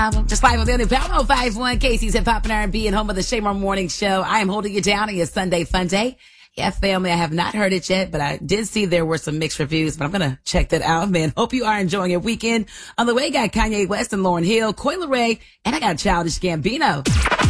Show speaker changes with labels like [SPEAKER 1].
[SPEAKER 1] Just live on the other Power 51 Casey's Hip Hop and R&B and home of the Shaymar Morning Show. I am holding you down on your Sunday fun day. Yeah, family, I have not heard it yet, but I did see there were some mixed reviews, but I'm going to check that out, man. Hope you are enjoying your weekend. On the way, got Kanye West and Lauryn Hill, Coi Leray, and I got Childish Gambino.